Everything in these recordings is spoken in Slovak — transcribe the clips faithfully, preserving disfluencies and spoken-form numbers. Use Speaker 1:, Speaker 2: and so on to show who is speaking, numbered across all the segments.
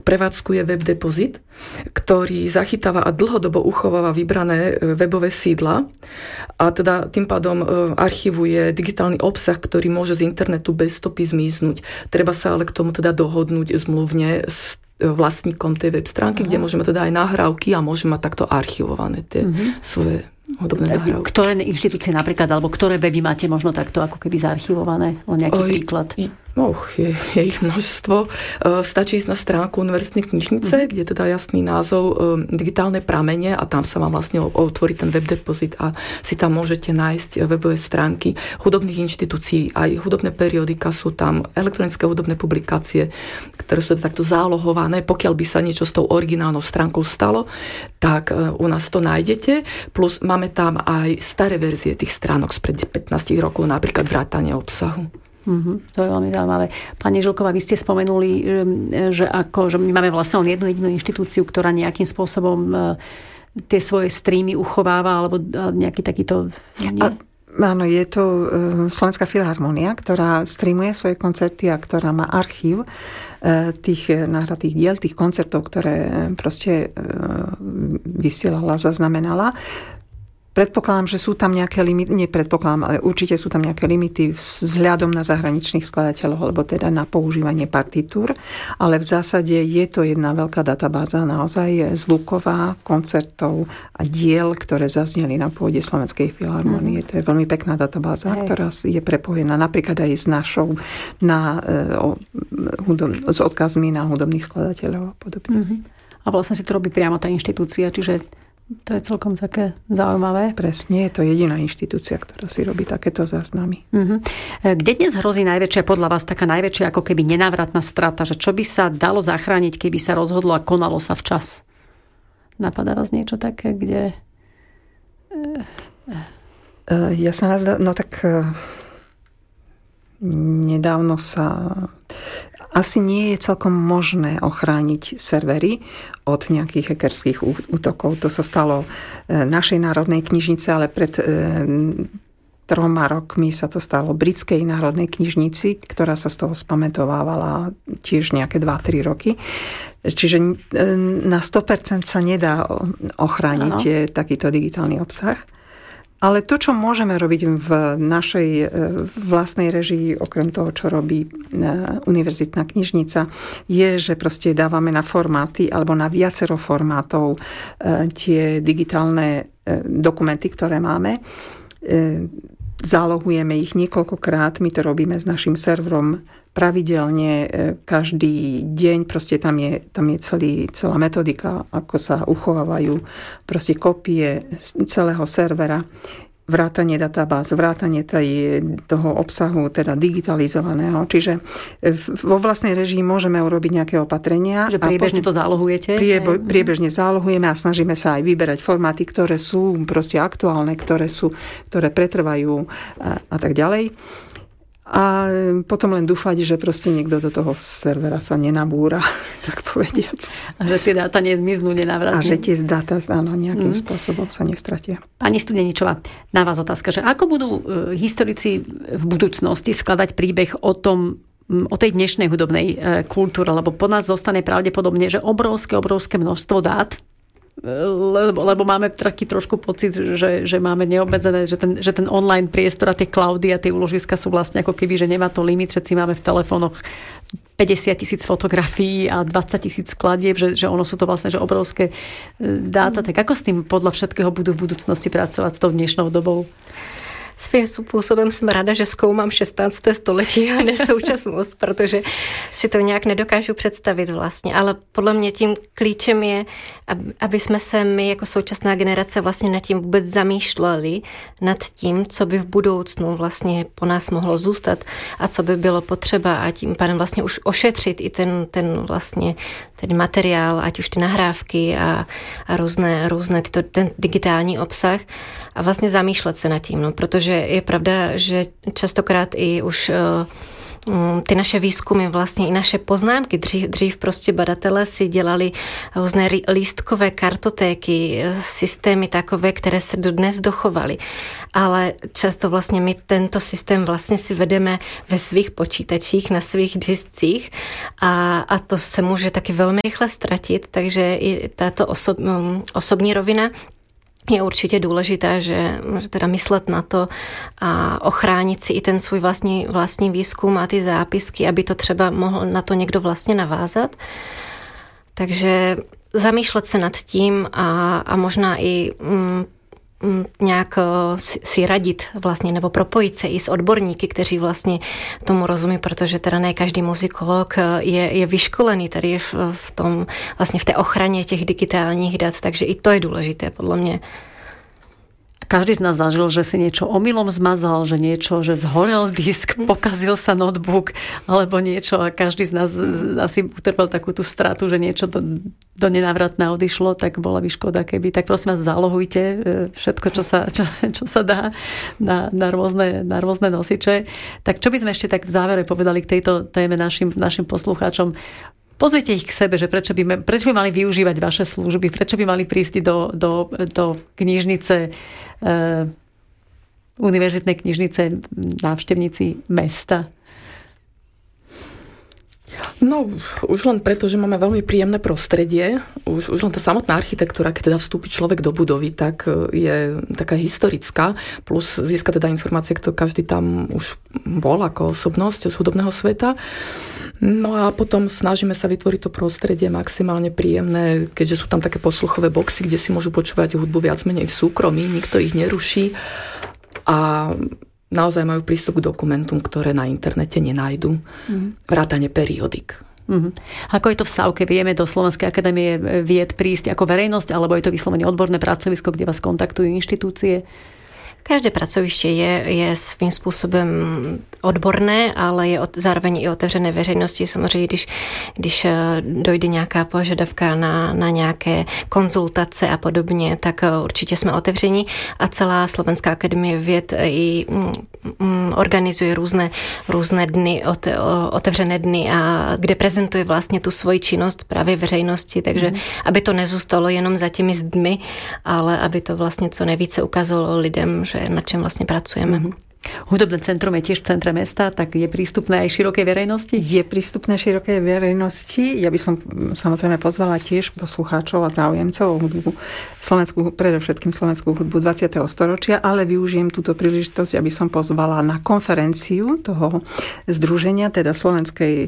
Speaker 1: prevádzkuje WebDeposit, ktorý zachytáva a dlhodobo uchováva vybrané webové sídla a teda tým pádom archivuje digitálny obsah, ktorý môže z internetu bez stopy zmiznúť. Treba sa ale k tomu teda dohodnúť zmluvne s vlastníkom tej web stránky, Aha. kde môžeme teda aj nahrávky a môžeme mať takto archivované tie uh-huh. svoje hudobné nahrávky.
Speaker 2: Ktoré inštitúcie napríklad, alebo ktoré weby máte možno takto ako keby zaarchivované? Len nejaký Oj, príklad.
Speaker 1: Och, je, je ich množstvo. Stačí ísť na stránku Univerzitnej knižnice, mm. kde teda jasný názov digitálne pramene a tam sa vám vlastne otvorí ten WebDeposit a si tam môžete nájsť webové stránky hudobných inštitúcií. Aj hudobné periodika sú tam, elektronické hudobné publikácie, ktoré sú teda takto zálohované. Pokiaľ by sa niečo s tou originálnou stránkou stalo, tak u nás to nájdete. Plus máme tam aj staré verzie tých stránok spred pätnásť rokov, napríklad vrátanie obsahu.
Speaker 2: Uh-huh, to je veľmi zaujímavé. Pani Žilková, vy ste spomenuli, že, ako, že my máme vlastne len jednu jedinú inštitúciu, ktorá nejakým spôsobom tie svoje streamy uchováva, alebo nejaký takýto...
Speaker 3: A, áno, je to Slovenská filharmónia, ktorá streamuje svoje koncerty a ktorá má archív tých nahratých diel, tých koncertov, ktoré proste vysielala, zaznamenala. Predpokladám, že sú tam nejaké limity, nie predpokladám, ale určite sú tam nejaké limity vzhľadom na zahraničných skladateľov, alebo teda na používanie partitúr, ale v zásade je to jedna veľká databáza, naozaj zvuková, koncertov a diel, ktoré zazneli na pôde Slovenskej filharmónie. Mm. To je veľmi pekná databáza, Hej. ktorá je prepojená napríklad aj s našou, na, o, hudob, s odkazmi na hudobných skladateľov a podobne. Mm-hmm.
Speaker 2: A vlastne si to robí priamo tá inštitúcia, čiže to je celkom také zaujímavé.
Speaker 3: Presne, je to jediná inštitúcia, ktorá si robí takéto záznamy.
Speaker 2: Uh-huh. Kde dnes hrozí najväčšia, podľa vás, taká najväčšia ako keby nenávratná strata? Že čo by sa dalo zachrániť, keby sa rozhodlo a konalo sa včas? Napadá vás niečo také, kde...
Speaker 3: Ja sa nazdá... No tak... Nedávno sa... Asi nie je celkom možné ochrániť servery od nejakých hackerských útokov. To sa stalo našej národnej knižnici, ale pred troma rokmi sa to stalo britskej národnej knižnici, ktorá sa z toho spamätovávala tiež nejaké dva tri roky. Čiže na sto percent sa nedá ochrániť Aha. takýto digitálny obsah. Ale to, čo môžeme robiť v našej vlastnej režii, okrem toho, čo robí univerzitná knižnica, je, že proste dávame na formáty alebo na viacero formátov tie digitálne dokumenty, ktoré máme. Zálohujeme ich niekoľkokrát, my to robíme s našim serverom pravidelne, každý deň, proste tam je, tam je celý, celá metodika, ako sa uchovávajú proste kopie celého servera, vrátanie databáz, vrátanie tej, toho obsahu, teda digitalizovaného. Čiže vo vlastnej režii môžeme urobiť nejaké opatrenia.
Speaker 2: Že priebežne to zálohujete?
Speaker 3: Prie, priebežne zálohujeme a snažíme sa aj vyberať formáty, ktoré sú proste aktuálne, ktoré, sú, ktoré pretrvajú a, a tak ďalej. A potom len dúfať, že proste niekto do toho servera sa nenabúra, tak povediac.
Speaker 2: A že tie dáta nezmiznú nenávratne.
Speaker 3: A že tie dáta áno, nejakým mm. spôsobom sa nestratia.
Speaker 2: Pani Studeničová, na vás otázka, že ako budú historici v budúcnosti skladať príbeh o tom, o tej dnešnej hudobnej kultúre, lebo po nás zostane pravdepodobne, že obrovské, obrovské množstvo dát, lebo, lebo máme taký trošku pocit, že, že máme neobmedzené, že ten, že ten online priestor a tie cloudy a tie úložiska sú vlastne ako keby, že nemá to limit, všetci máme v telefónoch päťdesiat tisíc fotografií a dvadsať tisíc skladieb, že, že ono sú to vlastne že obrovské dáta. Tak ako s tým podľa všetkého budú v budúcnosti pracovať s tou dnešnou dobou?
Speaker 4: Svým způsobem jsem ráda, že zkoumám šestnácté století a ne současnost, protože si to nějak nedokážu představit vlastně. Ale podle mě tím klíčem je, aby jsme se my jako současná generace vlastně nad tím vůbec zamýšleli, nad tím, co by v budoucnu vlastně po nás mohlo zůstat a co by bylo potřeba a tím pádem vlastně už ošetřit i ten, ten vlastně ten materiál, ať už ty nahrávky a, a různé, různé tyto, ten digitální obsah a vlastně zamýšlet se nad tím, no, protože je pravda, že častokrát i už ty naše výzkumy, vlastně i naše poznámky. Dřív, dřív prostě badatelé si dělali různé lístkové kartotéky, systémy takové, které se dodnes dochovaly. Ale často vlastně my tento systém vlastně si vedeme ve svých počítačích, na svých discích a, a to se může taky velmi rychle ztratit, takže i tato osob, osobní rovina je určitě důležitá, že, že teda myslet na to a ochránit si i ten svůj vlastní, vlastní výzkum a ty zápisky, aby to třeba mohl na to někdo vlastně navázat. Takže zamýšlet se nad tím a, a možná i mm, nějak si radit vlastně, nebo propojit se i s odborníky, kteří vlastně tomu rozumí, protože teda ne každý muzikolog je, je vyškolený tady v, v tom, vlastně v té ochraně těch digitálních dat, takže i to je důležité podle mě.
Speaker 2: Každý z nás zažil, že si niečo omylom zmazal, že niečo, že zhorel disk, pokazil sa notebook, alebo niečo a každý z nás asi utrpel takú tú stratu, že niečo do, do nenávratná odišlo, tak bola by škoda, keby. Tak prosím vás, zálohujte všetko, čo sa, čo, čo sa dá na, na, rôzne, na rôzne nosiče. Tak čo by sme ešte tak v závere povedali k tejto téme našim, našim poslucháčom? Pozvite ich k sebe, že prečo by, prečo by mali využívať vaše služby, prečo by mali prísť do, do, do knižnice, e, univerzitnej knižnice návštevníci mesta.
Speaker 1: No, už len preto, že máme veľmi príjemné prostredie. Už, už len tá samotná architektúra, keď teda vstúpi človek do budovy, tak je taká historická. Plus získa teda informácie, kto každý tam už bol ako osobnosť z hudobného sveta. No a potom snažíme sa vytvoriť to prostredie maximálne príjemné, keďže sú tam také posluchové boxy, kde si môžu počúvať hudbu viac menej v súkromí, nikto ich neruší a naozaj majú prístup k dokumentom, ktoré na internete nenájdu. Mm. Vrátane periodik.
Speaker 2: Mm-hmm. Ako je to v Savke? Vieme do Slovenskej akadémie vied prísť ako verejnosť, alebo je to vyslovene odborné pracovisko, kde vás kontaktujú inštitúcie?
Speaker 4: Každé pracoviště je, je svým způsobem odborné, ale je od, zároveň i otevřené veřejnosti. Samozřejmě, když, když dojde nějaká požadavka na, na nějaké konzultace a podobně, tak určitě jsme otevření. A celá Slovenská akademie věd i mm, organizuje různé, různé dny, ot, otevřené dny, a kde prezentuje vlastně tu svoji činnost právě veřejnosti. Takže mm. aby to nezůstalo jenom za těmi zdmi, ale aby to vlastně co nejvíce ukázalo lidem, že na čem vlastne pracujeme. Mm-hmm.
Speaker 2: Hudobné centrum je tiež v centre mesta, tak je prístupné aj širokej verejnosti?
Speaker 3: Je prístupné širokej verejnosti. Ja by som samozrejme pozvala tiež poslucháčov a záujemcov o hudbu, slovenskú, predovšetkým slovenskú hudbu dvadsiateho storočia, ale využijem túto príležitosť, aby som pozvala na konferenciu toho združenia, teda slovenskej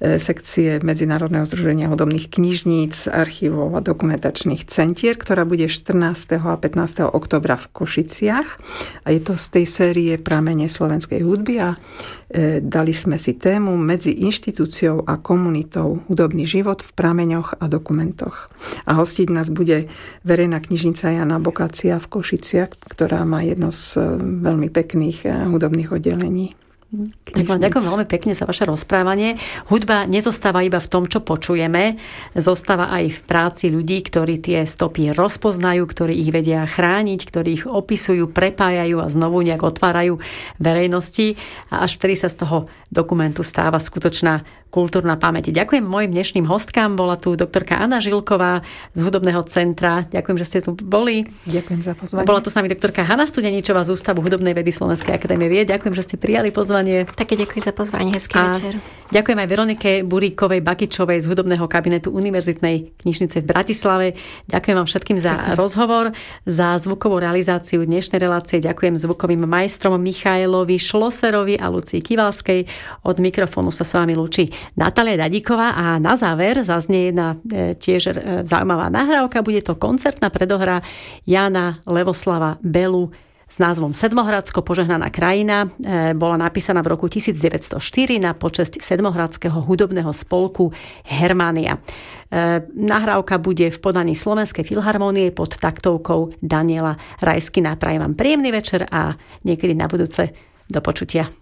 Speaker 3: sekcie Medzinárodného združenia hudobných knižníc, archívov a dokumentačných centier, ktorá bude štrnásteho a pätnásteho októbra v Košiciach. A je to z tej série Pramene slovenskej hudby a e, dali sme si tému Medzi inštitúciou a komunitou hudobný život v prameňoch a dokumentoch. A hostiť nás bude verejná knižnica Jana Bokácia v Košiciach, ktorá má jedno z e, veľmi pekných e, hudobných oddelení.
Speaker 2: Ďakujem, ďakujem veľmi pekne za vaše rozprávanie. Hudba nezostáva iba v tom, čo počujeme, zostáva aj v práci ľudí, ktorí tie stopy rozpoznajú, ktorí ich vedia chrániť, ktorí ich opisujú, prepájajú a znovu nejak otvárajú verejnosti a až vtedy sa z toho dokumentu stáva skutočná kultúrna pamäť. Ďakujem mojim dnešným hostkám. Bola tu doktorka Anna Žilková z Hudobného centra. Ďakujem, že ste tu boli.
Speaker 3: Ďakujem za pozvanie.
Speaker 2: Bola tu s nami doktorka Hana Studeničová z Ústavu hudobnej vedy Slovenskej akadémie vied. Ďakujem, že ste prijali pozvanie.
Speaker 4: Také ďakujem za pozvanie. Hezký
Speaker 2: a
Speaker 4: večer.
Speaker 2: Ďakujem aj Veronike Buríkovej Bakičovej z Hudobného kabinetu Univerzitnej knižnice v Bratislave. Ďakujem vám všetkým za ďakujem. rozhovor, za zvukovú realizáciu dnešnej relácie. Ďakujem zvukovým majstrom Michailovi Šloserovi a Lucii Kivalskej. Od mikrofónu sa s vami lúči Natália Dadíková a na záver zaznie jedna e, tiež e, zaujímavá nahrávka. Bude to koncertná predohra Jána Levoslava Belu s názvom Sedmohradsko, požehnaná krajina. E, bola napísaná v roku devätnásťstoštyri na počesť Sedmohradského hudobného spolku Hermania. E, nahrávka bude v podaní Slovenskej filharmónie pod taktovkou Daniela Rajskina. Prajem vám príjemný večer a niekedy na budúce do počutia.